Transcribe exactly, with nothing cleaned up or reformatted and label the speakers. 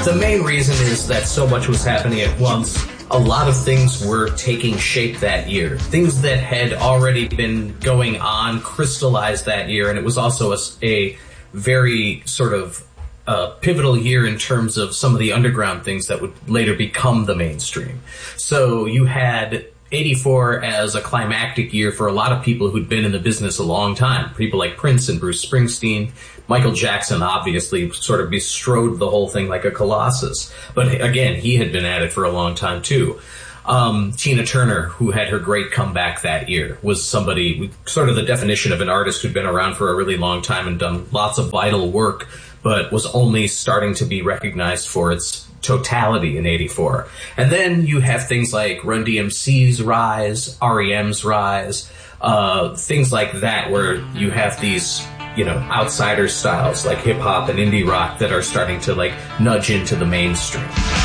Speaker 1: The main reason is that so much was happening at once. A lot of things were taking shape that year. Things that had already been going on crystallized that year, and it was also a, a very sort of uh, pivotal year in terms of some of the underground things that would later become the mainstream. So you had eighty-four as a climactic year for a lot of people who'd been in the business a long time. People like Prince and Bruce Springsteen. Michael Jackson obviously sort of bestrode the whole thing like a colossus. But again, he had been at it for a long time too. Um, Tina Turner, who had her great comeback that year, was somebody, sort of the definition of an artist who'd been around for a really long time and done lots of vital work, but was only starting to be recognized for its totality in eighty-four. And then you have things like Run D M C's rise, R E M's rise, uh, things like that, where you have these, you know, outsider styles like hip hop and indie rock that are starting to like nudge into the mainstream.